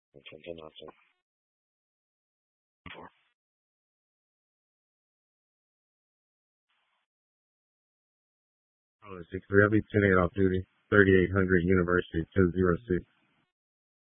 10 nothing. 4. Oh, 6-3. I'll be 10-8 off duty. 3800 University 206.